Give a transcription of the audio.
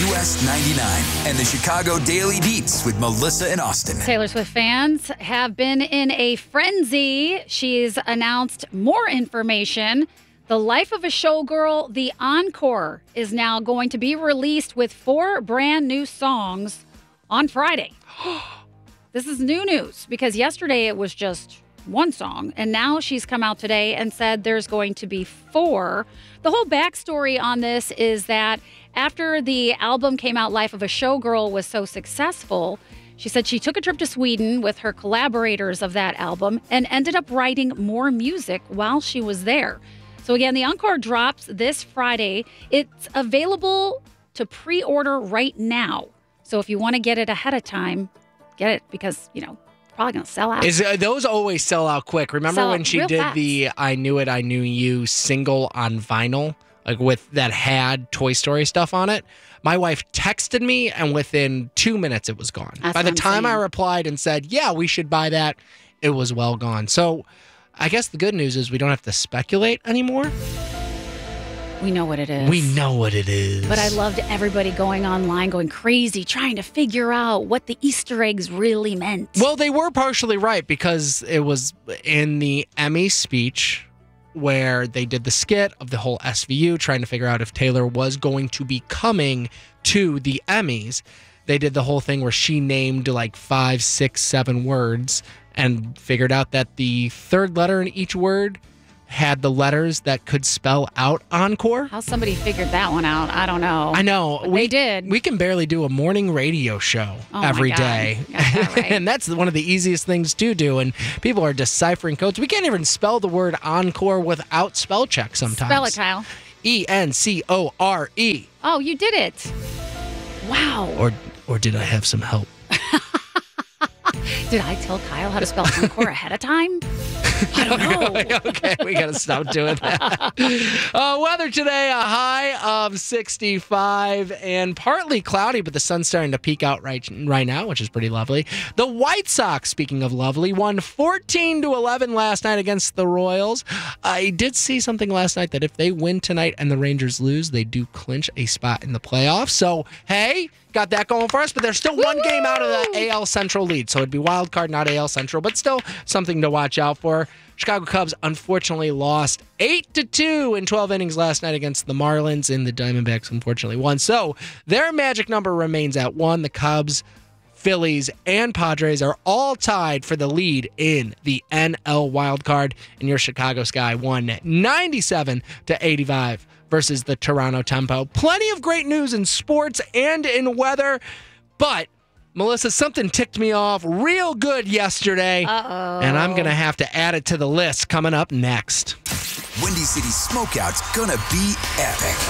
US 99 and the Chicago Daily Beats with Melissa and Austin. Taylor Swift fans have been in a frenzy. She's announced more information. The Life of a Showgirl, the Encore, is now going to be released with 4 brand new songs on Friday. This is new news because yesterday it was just one song, and now she's come out today and said there's going to be 4. The whole backstory on this is that after the album came out, Life of a Showgirl was so successful, she said she took a trip to Sweden with her collaborators of that album and ended up writing more music while she was there. So again, the Encore drops this Friday. It's available to pre-order right now. So if you want to get it ahead of time, get it because, probably going to sell out. Those always sell out quick. Remember when she did fast. the I Knew It, I Knew You single on vinyl, like with that had Toy Story stuff on it? My wife texted me, and within 2 minutes, it was gone. By the time I replied and said, yeah, we should buy that, it was well gone. So I guess the good news is we don't have to speculate anymore. We know what it is. We know what it is. But I loved everybody going online, going crazy, trying to figure out what the Easter eggs really meant. Well, they were partially right because it was in the Emmy speech where they did the skit of the whole SVU, trying to figure out if Taylor was going to be coming to the Emmys. They did the whole thing where she named like 5, 6, 7 words and figured out that the third letter in each word had the letters that could spell out Encore. How somebody figured that one out, I don't know. I know. They did. We can barely do a morning radio show every day. Right. And that's one of the easiest things to do. And people are deciphering codes. We can't even spell the word Encore without spell check sometimes. Spell it, Kyle. ENCORE. Oh, you did it. Wow. Or did I have some help? Did I tell Kyle how to spell Encore ahead of time? I don't know. Okay, we got to stop doing that. Weather today, a high of 65 and partly cloudy, but the sun's starting to peek out right now, which is pretty lovely. The White Sox, speaking of lovely, won 14-11 last night against the Royals. I did see something last night that if they win tonight and the Rangers lose, they do clinch a spot in the playoffs. So, hey, got that going for us, but there's still one game out of the AL Central lead. So it'd be wild card, not AL Central, but still something to watch out for. Chicago Cubs unfortunately lost 8-2 in 12 innings last night against the Marlins, and the Diamondbacks unfortunately won. So their magic number remains at 1. The Cubs, Phillies, and Padres are all tied for the lead in the NL wildcard, and your Chicago Sky won 97-85 versus the Toronto Tempo. Plenty of great news in sports and in weather, but Melissa, something ticked me off real good yesterday, and I'm going to have to add it to the list coming up next. Windy City Smokeout's gonna be epic.